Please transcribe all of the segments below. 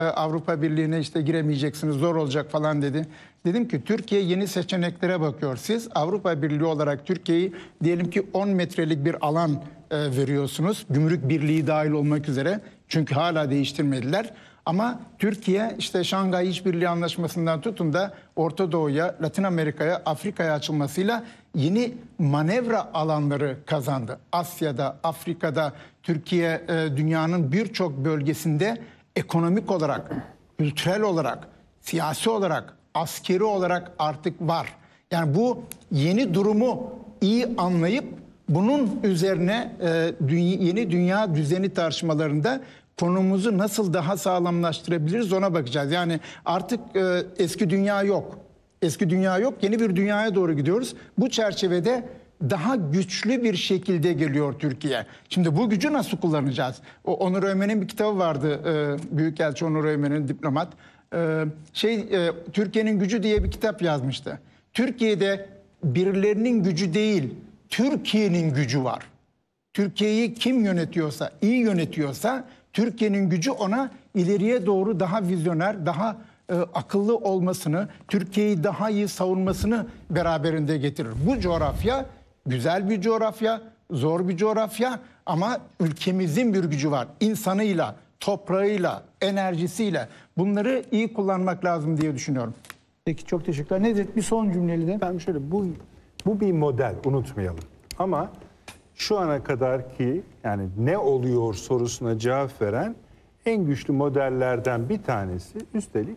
Avrupa Birliği'ne işte giremeyeceksiniz, zor olacak falan dedi. Dedim ki Türkiye yeni seçeneklere bakıyor. Siz Avrupa Birliği olarak Türkiye'yi diyelim ki 10 metrelik bir alan veriyorsunuz. Gümrük Birliği dahil olmak üzere. Çünkü hala değiştirmediler. Ama Türkiye işte Şanghay İşbirliği Anlaşması'ndan tutun da Orta Doğu'ya, Latin Amerika'ya, Afrika'ya açılmasıyla yeni manevra alanları kazandı. Asya'da, Afrika'da, Türkiye dünyanın birçok bölgesinde ekonomik olarak, kültürel olarak, siyasi olarak, askeri olarak artık var. Yani bu yeni durumu iyi anlayıp bunun üzerine yeni dünya düzeni tartışmalarında konumuzu nasıl daha sağlamlaştırabiliriz ona bakacağız. Yani artık eski dünya yok. Eski dünya yok, yeni bir dünyaya doğru gidiyoruz. Bu çerçevede daha güçlü bir şekilde geliyor Türkiye. Şimdi bu gücü nasıl kullanacağız? O Onur Öymen'in bir kitabı vardı, Büyükelçi Onur Öymen'in, diplomat. Türkiye'nin Gücü diye bir kitap yazmıştı. Türkiye'de birilerinin gücü değil, Türkiye'nin gücü var. Türkiye'yi kim yönetiyorsa, iyi yönetiyorsa Türkiye'nin gücü ona ileriye doğru daha vizyoner, daha akıllı olmasını, Türkiye'yi daha iyi savunmasını beraberinde getirir. Bu coğrafya güzel bir coğrafya, zor bir coğrafya ama ülkemizin bir gücü var. İnsanıyla, toprağıyla, enerjisiyle bunları iyi kullanmak lazım diye düşünüyorum. Peki çok teşekkürler. Nedret bir son cümleli de. Ben şöyle bu bir model, unutmayalım. Ama şu ana kadar ki yani ne oluyor sorusuna cevap veren en güçlü modellerden bir tanesi. Üstelik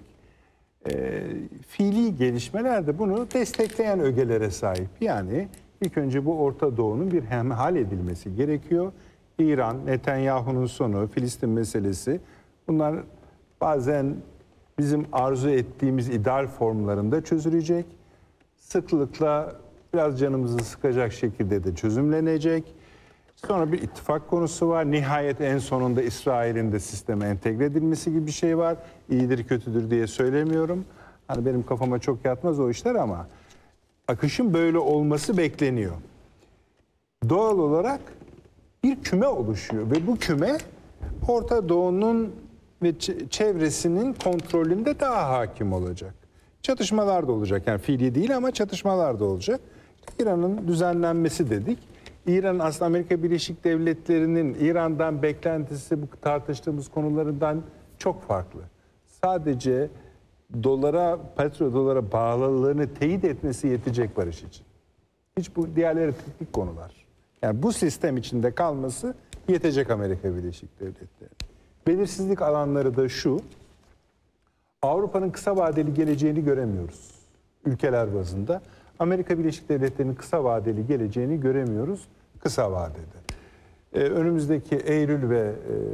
fiili gelişmeler de bunu destekleyen ögelere sahip. Yani ilk önce bu Orta Doğu'nun bir hemhal edilmesi gerekiyor. İran, Netanyahu'nun sonu, Filistin meselesi, bunlar bazen bizim arzu ettiğimiz ideal formlarında çözülecek. Sıklıkla biraz canımızı sıkacak şekilde de çözümlenecek. Sonra bir ittifak konusu var. Nihayet en sonunda İsrail'in de sisteme entegre edilmesi gibi bir şey var. İyidir kötüdür diye söylemiyorum. Hani benim kafama çok yatmaz o işler ama akışın böyle olması bekleniyor. Doğal olarak bir küme oluşuyor ve bu küme Orta Doğu'nun ve çevresinin kontrolünde daha hakim olacak. Çatışmalar da olacak. Yani fiili değil ama çatışmalar da olacak. İran'ın düzenlenmesi dedik. İran aslında Amerika Birleşik Devletleri'nin İran'dan beklentisi bu tartıştığımız konulardan çok farklı. Sadece petrodolara bağlılığını teyit etmesi yetecek barış için. Hiç bu diğerleri teknik konular. Yani bu sistem içinde kalması yetecek Amerika Birleşik Devletleri. Belirsizlik alanları da şu. Avrupa'nın kısa vadeli geleceğini göremiyoruz. Ülkeler bazında. Amerika Birleşik Devletleri'nin kısa vadeli geleceğini göremiyoruz kısa vadede. Önümüzdeki Eylül ve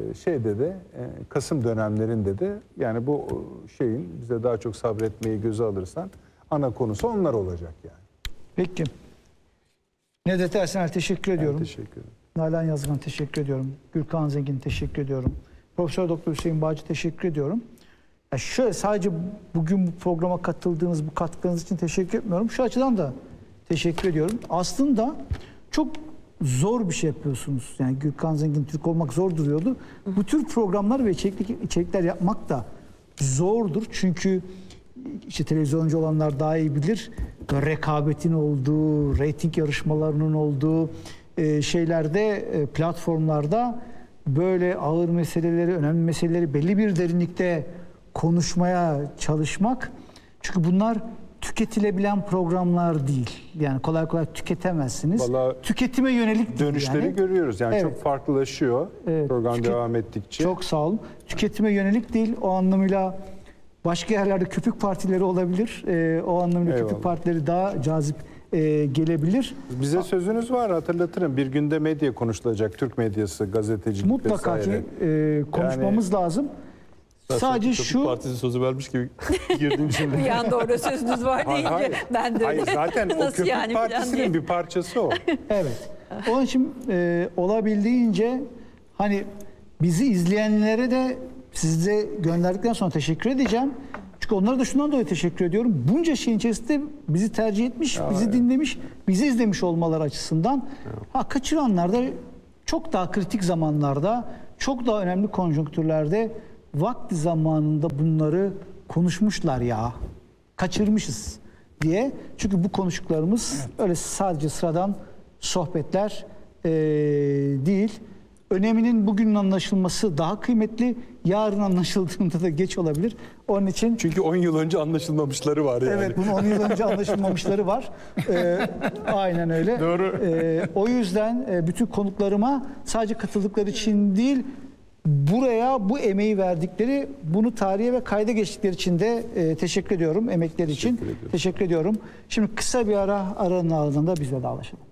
Kasım dönemlerinde de yani bu şeyin bize daha çok sabretmeyi göze alırsan ana konusu onlar olacak yani. Peki. Nedret Ersener teşekkür ediyorum. Teşekkür ederim. Nalan Yazgan teşekkür ediyorum. Gürkan Zengin teşekkür ediyorum. Profesör Doktor Hüseyin Bağcı teşekkür ediyorum. Ya şöyle sadece bugün bu programa katıldığınız, bu katkılarınız için teşekkür etmiyorum. Şu açıdan da teşekkür ediyorum. Aslında çok zor bir şey yapıyorsunuz. Yani Gürkan Zengin Türk olmak zor duruyordu. Bu tür programlar ve içerikler yapmak da zordur. Çünkü işte televizyoncu olanlar daha iyi bilir. Rekabetin olduğu, reyting yarışmalarının olduğu şeylerde, platformlarda böyle ağır meseleleri, önemli meseleleri belli bir derinlikte konuşmaya çalışmak. Çünkü bunlar tüketilebilen programlar değil. Yani kolay kolay tüketemezsiniz. Vallahi tüketime yönelik dönüşleri yani. görüyoruz. Yani Evet. çok farklılaşıyor program devam ettikçe. Çok sağ olun. Tüketime yönelik değil. O anlamıyla başka yerlerde köpük partileri olabilir. O anlamıyla Eyvallah. köpük partileri daha cazip gelebilir. Bize sözünüz var, hatırlatırım. Bir günde medya konuşulacak. Türk medyası, gazetecilik Mutlaka vesaire. ki konuşmamız lazım. Sadece şu partisi sözü vermiş gibi girdim şimdi. Bir anda orada sözünüz var deyince ben de Hayır, zaten o nasıl köpük yani falan diye. partisinin bir parçası o. evet. Onun için olabildiğince hani bizi izleyenlere de size gönderdikten sonra teşekkür edeceğim. Çünkü onlara da şundan dolayı teşekkür ediyorum. Bunca şeyin içerisinde bizi tercih etmiş, bizi dinlemiş, bizi izlemiş olmaları açısından. Kaçıranlar da çok daha kritik zamanlarda, çok daha önemli konjonktürlerde vakti zamanında bunları konuşmuşlar ya, kaçırmışız diye. Çünkü bu konuştuklarımız öyle sadece sıradan sohbetler değil. Öneminin bugünün anlaşılması daha kıymetli, yarın anlaşıldığında da geç olabilir. Onun için Çünkü 10 yıl önce anlaşılmamışları var yani. evet, bunun 10 yıl önce anlaşılmamışları var. Aynen öyle. Doğru. O yüzden bütün konuklarıma sadece katıldıkları için değil, buraya bu emeği verdikleri, bunu tarihe ve kayda geçtikleri için de teşekkür ediyorum. Emekleri için teşekkür ediyorum. Şimdi kısa bir aranın ardından biz vedalaşalım.